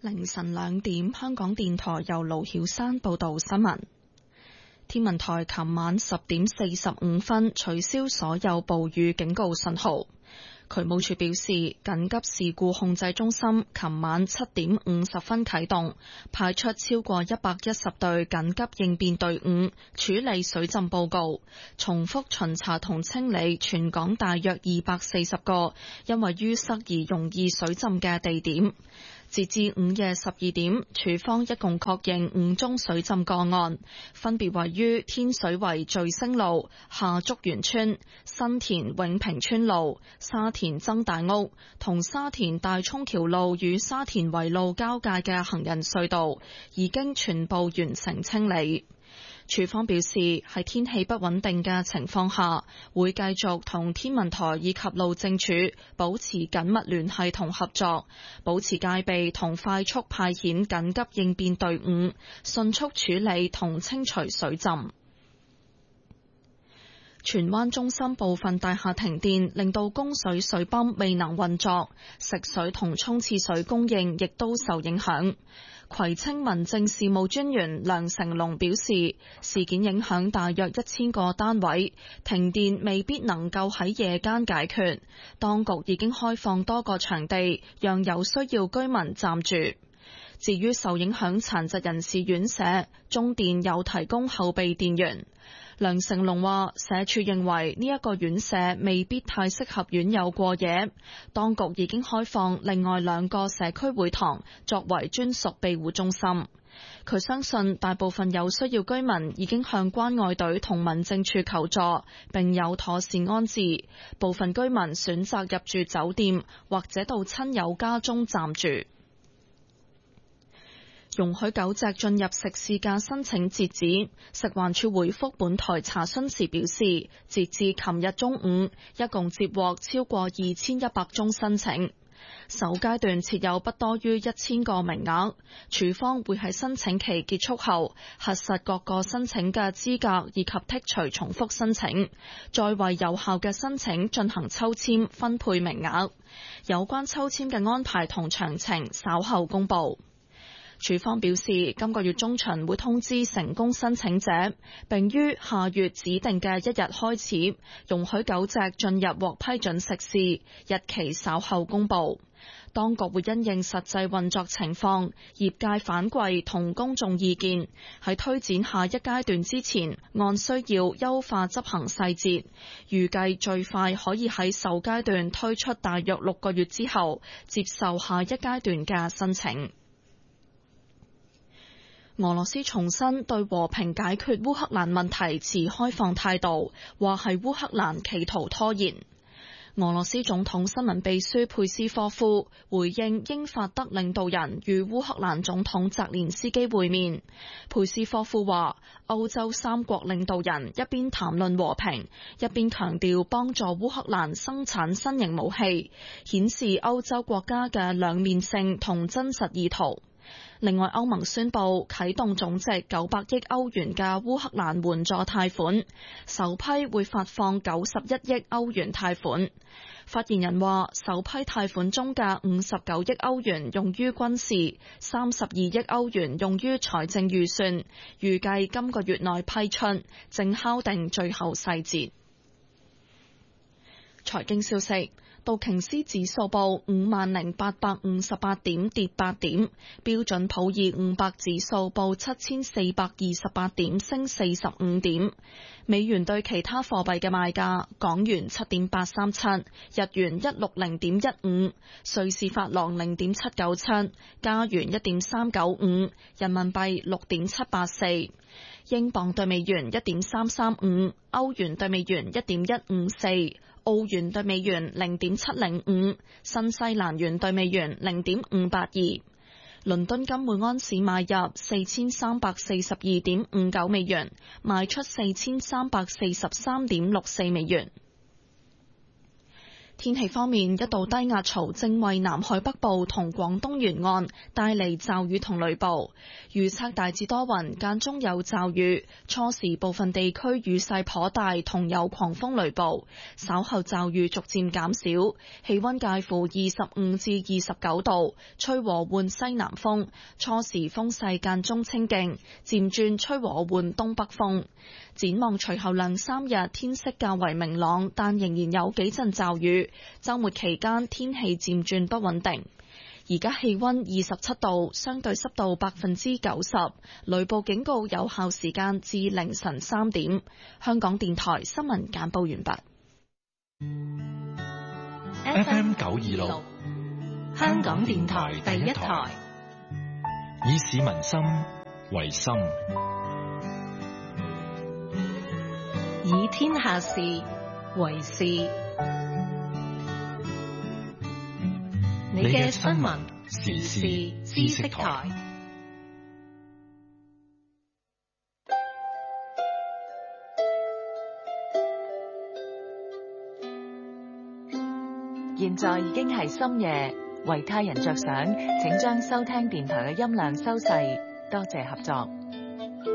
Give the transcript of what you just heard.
凌晨2點，香港電台由盧曉山報道新聞。天文台琴晚10點45分取消所有暴雨警告信號。渠務署表示，緊急事故控制中心琴晚7點50分啟動，派出超過110隊緊急應變隊伍處理水浸報告，重複巡查同清理全港大約240個因為淤塞而容易水浸嘅地點。截至午夜12點，署方一共確認5宗水浸個案，分別位於天水圍聚星路、下竹園村、新田永平村路、沙田曾大屋同沙田大涌橋路與沙田圍路交界嘅行人隧道，已經全部完成清理。署方表示，喺天氣不穩定嘅情況下，會繼續同天文台以及路政署保持緊密聯繫同合作，保持戒備同快速派遣緊急應變隊伍，迅速處理同清除水浸。荃灣中心部分大廈停電，令到供水水泵未能運作，食水同沖廁水供應亦都受影響。葵青民政事務專員梁成龍表示，事件影響大約1000個單位，停電未必能夠喺夜間解決。當局已經開放多個場地，讓有需要居民暫住。至於受影響殘疾人士院舍，中電有提供後備電源。梁成龍話，社署認為呢一個院舍未必太適合院友過夜，當局已經開放另外2個社區會堂作為專屬庇護中心。佢相信大部分有需要居民已經向關愛隊同民政處求助，並有妥善安置。部分居民選擇入住酒店或者到親友家中暫住。容許狗隻進入食肆嘅申請截止，食環署回覆本台查詢時表示，截至琴日中午，一共接獲超過2100宗申請。首階段設有不多於1000個名額，署方會喺申請期結束後核實各個申請嘅資格以及剔除重複申請，再為有效嘅申請進行抽籤分配名額。有關抽籤嘅安排同詳情稍後公佈。署方表示，今個月中旬會通知成功申請者，並於下月指定嘅1日開始容許狗隻進入獲批准食肆，日期稍後公佈。當局會因應實際運作情況、業界反饋同公眾意見，喺推展下一階段之前，按需要優化執行細節。預計最快可以喺首階段推出大約6個月之後，接受下一階段嘅申請。俄羅斯重申對和平解決烏克蘭問題持開放態度，話係烏克蘭企圖拖延。俄羅斯總統新聞秘書佩斯科夫回應英法德領導人與烏克蘭總統澤連斯基會面。佩斯科夫話，歐洲3國領導人一邊談論和平，一邊強調幫助烏克蘭生產新型武器，顯示歐洲國家嘅兩面性同真實意圖。另外，歐盟宣布啟動總值900億歐元嘅烏克蘭援助貸款，首批會發放91億歐元貸款。發言人話，首批貸款中嘅59億歐元用於軍事，32億歐元用於財政預算，預計今個月內批出，正敲定最後細節。財經消息。道瓊斯指數報50,858點，跌8點；標準普爾500指數報7428點，升45點。美元對其他貨幣嘅賣價：港元7.837，日元160.15，瑞士法郎0.797，加元1.395，人民幣6.784。英鎊對美元1.335，歐元對美元1.154，澳元對美元0.705，新西蘭元對美元0.582。倫敦金每安士買入4342.59美元，賣出4343.64美元。 天氣方面，一道低壓槽正為南海北部同廣東沿岸帶嚟驟雨同雷暴，預測大致多雲，間中有驟雨，初時部分地區雨勢頗大，同有狂風雷暴，稍後驟雨逐漸減少，氣溫介乎25至29度，吹和緩西南風，初時風勢間中清勁，漸轉吹和緩東北風。展望隨後兩三日天色較為明朗，但仍然有幾陣驟雨。週末期間天氣漸轉不穩定。而家氣溫27度，相對濕度90%，雷暴警告有效時間至凌晨3點。香港電台新聞簡報完畢。 FM 926，香港電台第一台，以市民心為心， 以天下事為事。你嘅新聞時事知識台。 現在已經係深夜，為他人着想，請將收聽電台嘅音量收細，多謝合作。